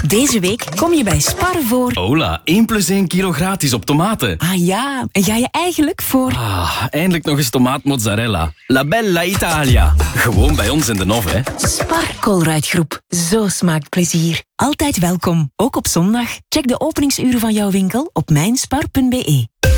Deze week kom je bij Spar voor... Hola, 1 + 1 kilo gratis op tomaten. Ah ja, en ga je eigenlijk voor... Eindelijk nog eens tomaatmozzarella. La bella Italia. Gewoon bij ons in de Nov, hè. Spar Colruyt-groep. Zo smaakt plezier. Altijd welkom, ook op zondag. Check de openingsuren van jouw winkel op mijnspar.be.